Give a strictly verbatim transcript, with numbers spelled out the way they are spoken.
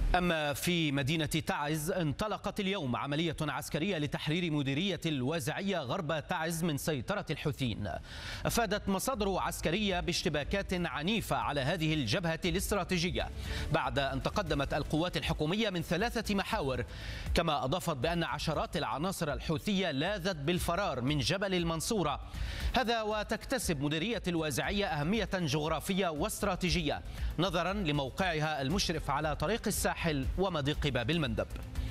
أما في مدينة تعز انطلقت اليوم عملية عسكرية لتحرير مديرية الوازعية غرب تعز من سيطرة الحوثيين. أفادت مصادر عسكرية باشتباكات عنيفة على هذه الجبهة الاستراتيجية بعد أن تقدمت القوات الحكومية من ثلاثة محاور، كما أضافت بأن عشرات العناصر الحوثية لاذت بالفرار من جبل المنصورة. هذا وتكتسب مديرية الوازعية أهمية جغرافية واستراتيجية نظرا لموقعها المشرف على طريق الساحل ومضيق باب المندب.